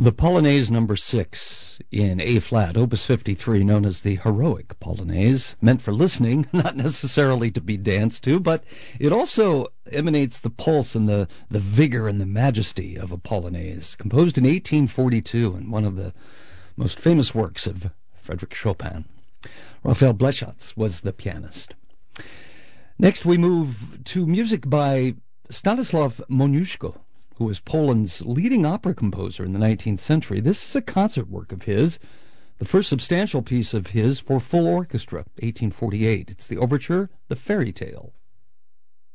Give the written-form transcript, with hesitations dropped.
The Polonaise number 6 in A-flat, Opus 53, known as the Heroic Polonaise, meant for listening, not necessarily to be danced to, but it also emanates the pulse and the vigor and the majesty of a Polonaise, composed in 1842 and one of the most famous works of Frédéric Chopin. Raphael Bleschatz was the pianist. Next we move to music by Stanislaw Moniuszko, who was Poland's leading opera composer in the 19th century. This is a concert work of his, the first substantial piece of his for full orchestra, 1848. It's the overture, The Fairy Tale.